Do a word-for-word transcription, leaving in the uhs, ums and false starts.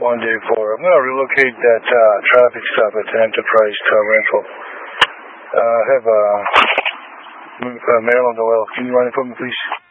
one day four. I'm going to relocate that uh, traffic stop at the Enterprise Car Rental. Uh, I have uh, uh, Maryland Oil. Can you run it for me, please?